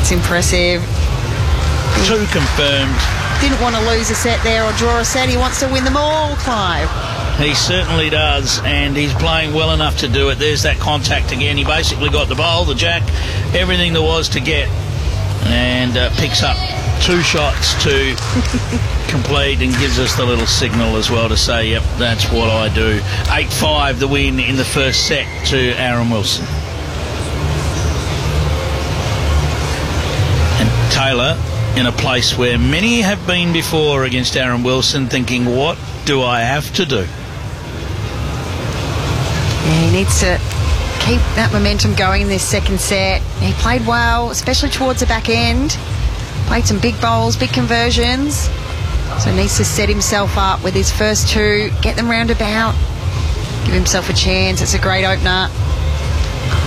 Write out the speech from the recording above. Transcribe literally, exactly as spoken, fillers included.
That's impressive. Two confirmed. Didn't want to lose a set there or draw a set. He wants to win them all, Clive. He certainly does, and he's playing well enough to do it. There's that contact again. He basically got the bowl, the jack, everything there was to get, and uh, picks up two shots to complete and gives us the little signal as well to say, yep, that's what I do. eight five the win in the first set to Aaron Wilson. And Taylor in a place where many have been before against Aaron Wilson, thinking, what do I have to do? Yeah, he needs to keep that momentum going in this second set. He played well, especially towards the back end. Played some big bowls, big conversions. So he needs to set himself up with his first two, get them round about, give himself a chance. It's a great opener.